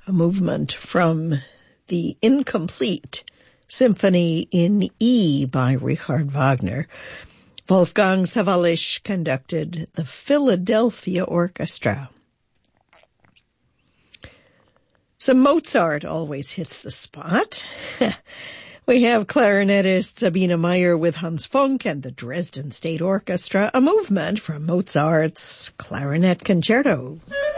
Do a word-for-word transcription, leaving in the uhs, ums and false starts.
a movement from the incomplete Symphony in E by Richard Wagner. Wolfgang Sawallisch conducted the Philadelphia Orchestra. So Mozart always hits the spot. We have clarinetist Sabine Meyer with Hans Funk and the Dresden State Orchestra, a movement from Mozart's Clarinet Concerto.